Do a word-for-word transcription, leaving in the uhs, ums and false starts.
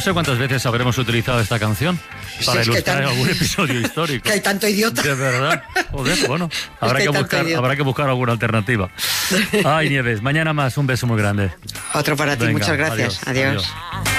sé cuántas veces habremos utilizado esta canción para sí, ilustrar tan... algún episodio histórico. Que hay tanto idiota. De verdad. Joder, bueno, habrá que, que buscar, habrá que buscar alguna alternativa. Ay, Nieves, mañana más, un beso muy grande. Otro para ti, Venga, muchas gracias. Adiós. adiós. adiós.